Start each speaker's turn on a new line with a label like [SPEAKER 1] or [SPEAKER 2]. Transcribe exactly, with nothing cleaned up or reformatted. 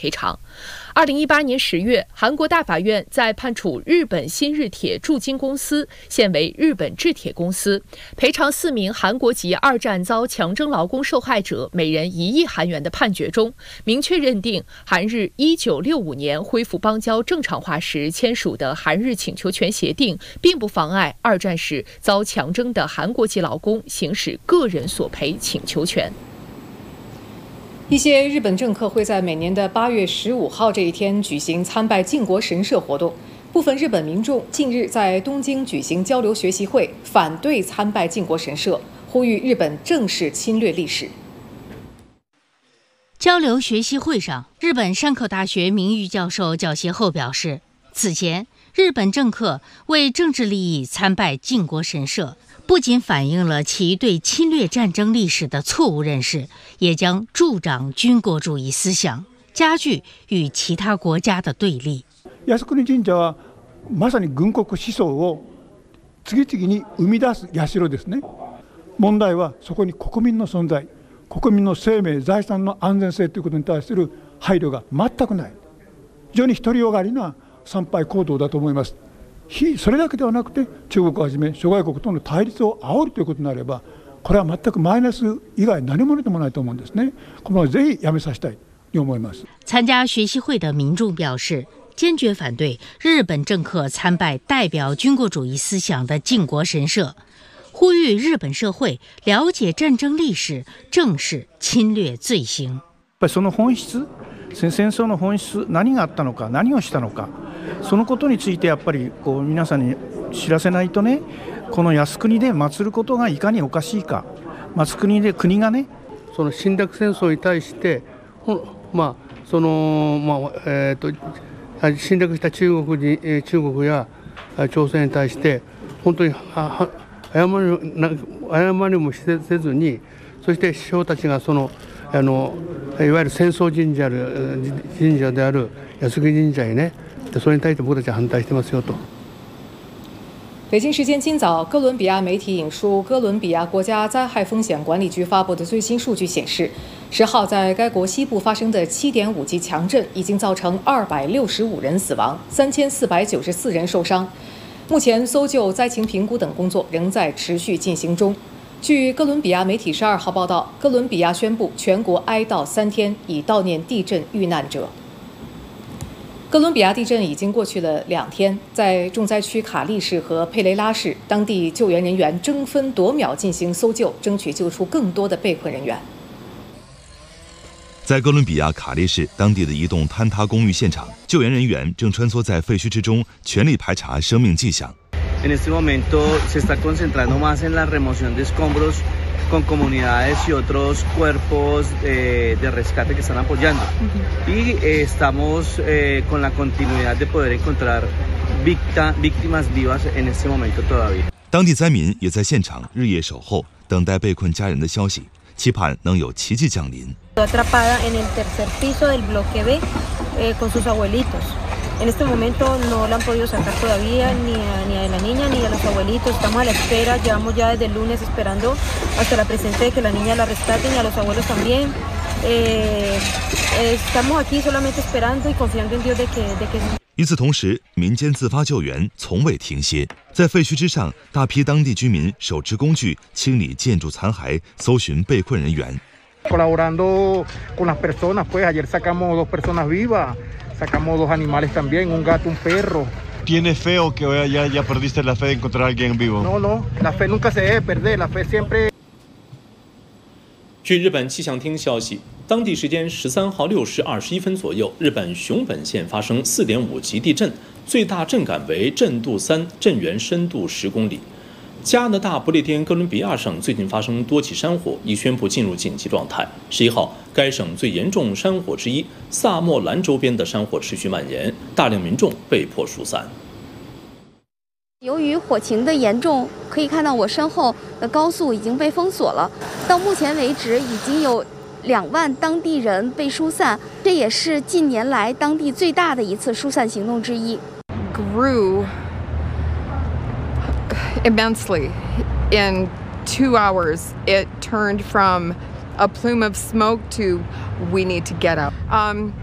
[SPEAKER 1] 赔偿。二零一八年十月，韩国大法院在判处日本新日铁驻京公司（现为日本制铁公司）赔偿四名韩国籍二战遭强征劳工受害者每人一亿韩元的判决中，明确认定韩日一九六五年恢复邦交正常化时签署的韩日请求权协定，并不妨碍二战时遭强征的韩国籍劳工行使个人索赔请求权。
[SPEAKER 2] 一些日本政客会在每年的八月十五号这一天举行参拜靖国神社活动。部分日本民众近日在东京举行交流学习会，反对参拜靖国神社，呼吁日本正视侵略历史。
[SPEAKER 3] 交流学习会上，日本山口大学名誉教授角协厚表示，此前日本政客为政治利益参拜靖国神社，不仅反映了其对侵略战争历史的错误认识，也将助长军国主义思想，加剧与其他国家的对立。
[SPEAKER 4] 靖国神社はまさに軍国思想を次々に生み出す社ですね。問題はそこに国民の存在、国民の生命、財産の安全性ということに対する配慮が全くない。非常に独りよがりな参拝行動だと思います。それだけではなくて、中国をはじめ諸外国との対立を煽るということになれば、これは全くマイナス以外何者でもないと思うんですね。このぜひやめさせたいと思います。
[SPEAKER 3] 参加学习会的民众表示，坚决反对日本政客参拜代表军国主义思想的靖国神社，呼吁日本社会了解战争历史，正视侵略罪行。
[SPEAKER 5] その本質、戦争の本質、何があったのか、何をしたのか、そのことについてやっぱりこう皆さんに知らせないとね、この靖国で祀ることがいかにおかしいか、靖国で国がね、
[SPEAKER 6] その侵略戦争に対して、まあそのまあえっと侵略した中国に中国や朝鮮に対して本当に謝り謝りもせずに、そして首相たちがそのあのいわゆる戦争神社神社である靖国神社にね、それに対して僕たちは反対してますよと。
[SPEAKER 2] 北京时间今早，哥伦比亚媒体引述哥伦比亚国家灾害风险管理局发布的最新数据显示，十号在该国西部发生的七点五级强震已经造成二百六十五人死亡，三千四百九十四人受伤。目前搜救、灾情评估等工作仍在持续进行中。据哥伦比亚媒体十二号报道，哥伦比亚宣布全国哀悼三天，以悼念地震遇难者。哥伦比亚地震已经过去了两天，在重灾区卡利市和佩雷拉市，当地救援人员争分夺秒进行搜救，争取救出更多的被困人员。
[SPEAKER 7] 在哥伦比亚卡利市当地的一栋坍塌公寓现场，救援人员正穿梭在废墟之中，全力排查生命迹象。
[SPEAKER 8] En este momento se está concentrando más en la remoción de escombros con comunidades y otros cuerpos eh, de rescate que están apoyando. Y eh, estamos eh, con la continuidad de poder encontrar víctima, víctimas vivas en este momento todavía.
[SPEAKER 7] 当地灾民也在现场日夜守候，等待被困家人的消息，期盼能有奇迹降临。
[SPEAKER 9] Atrapada en el tercer piso del bloque B eh, con sus abuelitos. En este momento no la han podido sacar todavía ni a, ni a la niña ni a los abuelitos. Estamos a la espera, llevamos ya desde el lunes esperando hasta la presente de que la niña la rescaten y a los abuelos también. Eh, eh, estamos aquí solamente esperando y confiando en Dios de que, de que...
[SPEAKER 7] 与此同时，民间自发救援从未停歇，在废墟之上，大批当地居民手持工具清理建筑残骸，搜寻被困人员。
[SPEAKER 5] Colaborando con las personas, pues ayer sacamos dos personas vivas, sacamos dos animales también, un gato, un perro.
[SPEAKER 10] ¿Tienes fe o que ya, ya perdiste la fe de encontrar a alguien vivo?
[SPEAKER 5] No, no, la fe nunca se debe perder, la fe siempre.
[SPEAKER 11] 据日本气象厅消息，当地时间十三号六时二十一分左右，日本熊本县发生四点五级地震，最大震感为震度三，震源深度十公里。加拿大不列颠哥伦比亚省最近发生多起山火，已宣布进入紧急状态。十一号，该省最严重山火之一萨莫兰周边的山火持续蔓延，大量民众被迫疏散。
[SPEAKER 12] 由于火情的严重，可以看到我身后的高速已经被封锁了。到目前为止，已经有两万当地人被疏散，这也是近年来当地最大的一次疏散行动之一。
[SPEAKER 13] Grew immensely. In two hours, it turned from a plume of smoke to we need to get out. Um,